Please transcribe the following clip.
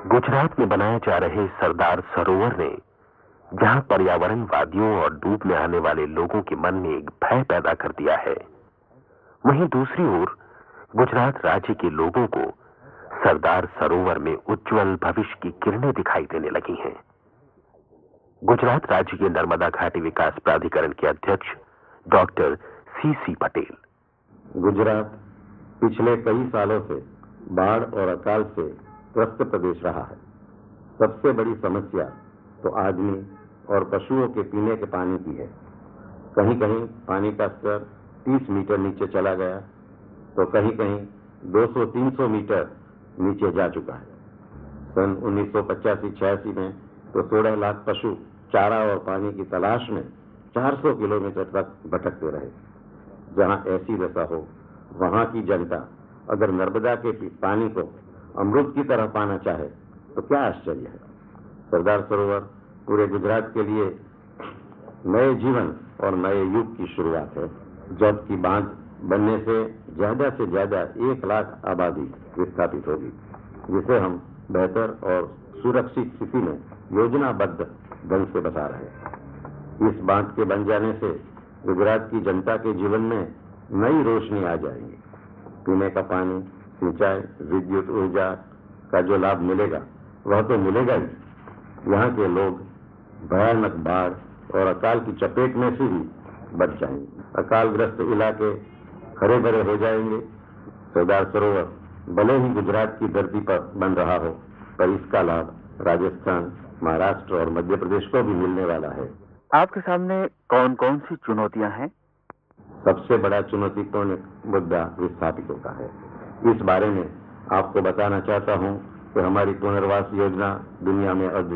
गुजरात में बनाए जा रहे सरदार सरोवर ने जहां पर्यावरणवादियों और डूबने आने वाले लोगों के मन में एक भय पैदा कर दिया है, वहीं दूसरी ओर गुजरात राज्य के लोगों को सरदार सरोवर में उज्जवल भविष्य की किरणें दिखाई देने लगी हैं। गुजरात राज्य के नर्मदा घाटी विकास प्राधिकरण के अध्यक्ष डॉक्टर सी पटेल। गुजरात पिछले कई सालों से बाढ़ और अकाल से त्रस्त प्रदेश रहा है। सबसे बड़ी समस्या तो आदमी और पशुओं के पीने के पानी की है। कहीं कहीं पानी का स्तर 30 मीटर नीचे चला गया, तो कहीं कहीं 200-300 मीटर नीचे जा चुका है। सन 1985-86 में तो 16 लाख पशु चारा और पानी की तलाश में 400 किलोमीटर तक भटकते रहे। जहां ऐसी दशा हो, वहां की जनता अगर नर्मदा के पानी को अमृत की तरह पाना चाहे तो क्या आश्चर्य है। सरदार सरोवर पूरे गुजरात के लिए नए जीवन और नए युग की शुरुआत है, जबकि बांध बनने से ज्यादा 1 लाख आबादी विस्थापित होगी, जिसे हम बेहतर और सुरक्षित स्थिति में योजनाबद्ध ढंग से बता रहे हैं। इस बांध के बन जाने से गुजरात की जनता के जीवन में नई रोशनी आ जाएगी। पीने का पानी, सिंचाई, विद्युत ऊर्जा का जो लाभ मिलेगा वह तो मिलेगा ही, यहाँ के लोग भयानक बाढ़ और अकाल की चपेट में से भी बच जाएंगे। अकालग्रस्त इलाके हरे भरे हो जाएंगे। सरदार सरोवर भले ही गुजरात की धरती पर बन रहा हो, पर इसका लाभ राजस्थान, महाराष्ट्र और मध्य प्रदेश को भी मिलने वाला है। आपके सामने कौन कौन सी चुनौतियां हैं? सबसे बड़ा चुनौतीपूर्ण मुद्दा विस्थापितों का है। इस बारे में आपको बताना चाहता हूं कि हमारी पुनर्वास योजना दुनिया में